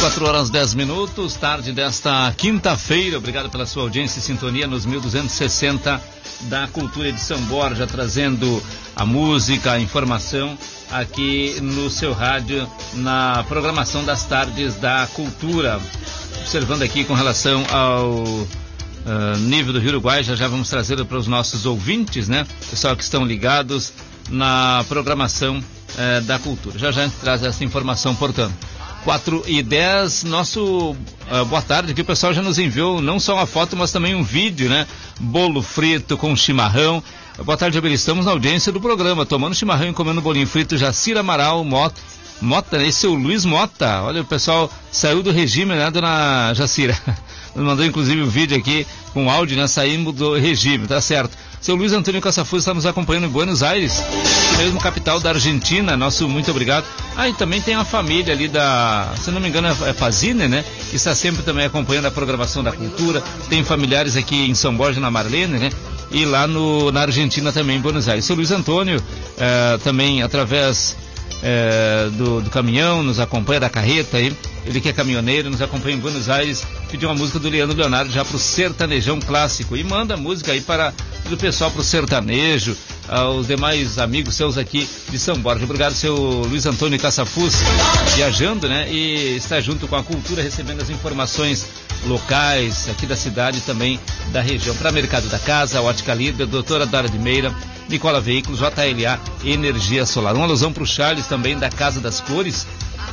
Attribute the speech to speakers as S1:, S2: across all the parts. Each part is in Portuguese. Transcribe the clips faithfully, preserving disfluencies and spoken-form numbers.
S1: quatro horas dez minutos, tarde desta quinta-feira. Obrigado pela sua audiência e sintonia nos mil duzentos e sessenta da Cultura de São Borja, trazendo a música, a informação aqui no seu rádio, na programação das tardes da Cultura. Observando aqui com relação ao uh, nível do Rio Uruguai, já já vamos trazê-lo para os nossos ouvintes, né? Pessoal que estão ligados na programação uh, da Cultura. Já já a gente traz essa informação, portanto. quatro e dez, nosso uh, boa tarde, que o pessoal já nos enviou não só uma foto, mas também um vídeo, né? Bolo frito com chimarrão. Boa tarde, Abel. Estamos na audiência do programa, tomando chimarrão e comendo bolinho frito. Jacira Amaral Mota, Mota, né? Esse é o Luiz Mota. Olha, o pessoal saiu do regime, né, dona Jacira? Nos mandou inclusive um vídeo aqui com áudio, né? Saímos do regime, tá certo. Seu Luiz Antônio Caçafuz está nos acompanhando em Buenos Aires, mesmo capital da Argentina. Nosso muito obrigado. Ah, e também tem a família ali da, se não me engano, é Pazine, né? Que está sempre também acompanhando a programação da cultura. Tem familiares aqui em São Borja, na Marlene, né? E lá no, na Argentina também, em Buenos Aires. Seu Luiz Antônio, eh, também através eh, do, do caminhão, nos acompanha, da carreta aí. Ele que é caminhoneiro, nos acompanha em Buenos Aires. Pediu uma música do Leandro Leonardo já para o sertanejão clássico. E manda música aí para o pessoal, para o sertanejo, aos demais amigos seus aqui de São Borja. Obrigado, seu Luiz Antônio Caçafuz, viajando, né? E está junto com a cultura, recebendo as informações locais aqui da cidade e também da região. Para Mercado da Casa, Ótica Líder, Doutora Dara de Meira, Nicola Veículos, J L A Energia Solar. Uma alusão para o Charles também, da Casa das Cores.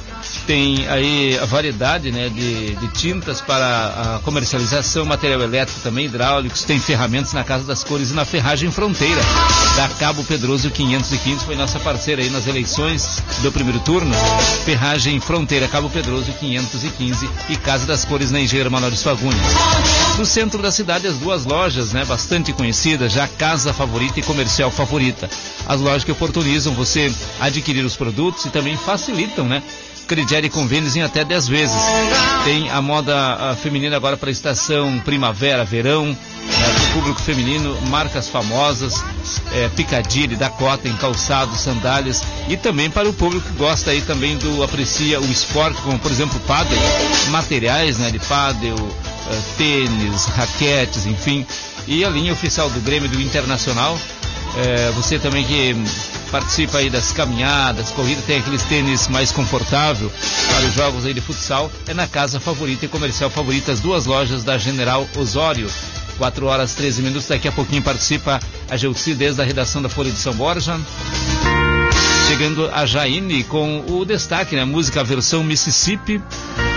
S1: Tem aí a variedade, né, de, de tintas para a comercialização, material elétrico também, hidráulicos, tem ferramentas na Casa das Cores e na Ferragem Fronteira, da Cabo Pedroso quinhentos e quinze, foi nossa parceira aí nas eleições do primeiro turno. Ferragem Fronteira, Cabo Pedroso quinhentos e quinze e Casa das Cores na Engenheiro Manores Fagundes. No centro da cidade, as duas lojas, né, bastante conhecidas, já Casa Favorita e Comercial Favorita. As lojas que oportunizam você adquirir os produtos e também facilitam, né? Crediário e convênios em até dez vezes. Tem a moda a feminina agora para a estação primavera, verão, né, para o público feminino, marcas famosas, é, Piccadilly, Dakota, em calçados, sandálias, e também para o público que gosta aí também do, aprecia o esporte, como por exemplo pádel, materiais, né, de pádel, é, tênis, raquetes, enfim, e a linha oficial do Grêmio do Internacional. É, você também que participa aí das caminhadas, corridas, tem aqueles tênis mais confortável para os jogos aí de futsal, é na Casa Favorita e Comercial Favorita, as duas lojas da General Osório. quatro horas treze minutos, daqui a pouquinho participa a Gelci desde a redação da Folha de São Borja. Chegando a Jaine com o destaque, né? Música versão Mississippi,